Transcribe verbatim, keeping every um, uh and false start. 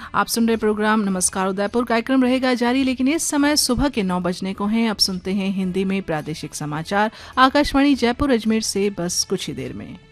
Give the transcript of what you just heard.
आप सुन रहे प्रोग्राम नमस्कार उदयपुर। कार्यक्रम रहेगा जारी, लेकिन इस समय सुबह के नौ बजने को हैं। अब सुनते हैं हिंदी में प्रादेशिक समाचार आकाशवाणी जयपुर अजमेर से बस कुछ ही देर में।